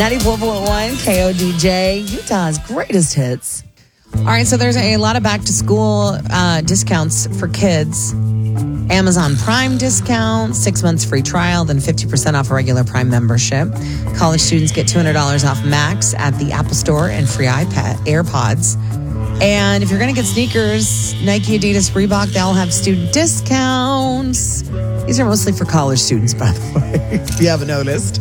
94.1 KODJ, Utah's greatest hits. All right, so there's a lot of back-to-school discounts for kids. Amazon Prime discount, 6 months free trial, then 50% off a regular Prime membership. College students get $200 off max at the Apple Store and free iPad AirPods. And if you're going to get sneakers, Nike, Adidas, Reebok, they'll have student discounts. These are mostly for college students, by the way, if you haven't noticed.